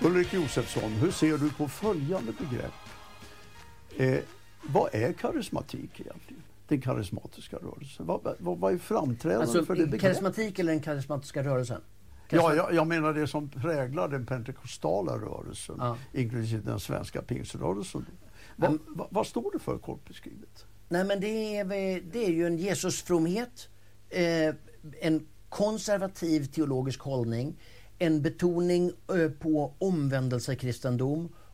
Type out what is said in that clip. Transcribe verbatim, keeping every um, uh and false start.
Ulrik Josefsson, hur ser du på följande begrepp? Eh, vad är karismatik egentligen? Den karismatiska rörelsen. Vad, vad, vad är framträdande alltså, för det begreppet? Karismatik eller den karismatiska rörelsen? Ja, jag, jag menar det som präglar den pentekostala rörelsen, ja. inklusive den svenska pingströrelsen. Vad, mm. vad, vad står det för kort beskrivet? Nej, men det är, det är ju en Jesusfromhet, eh, en konservativ teologisk hållning, en betoning eh, på omvändelsekristendom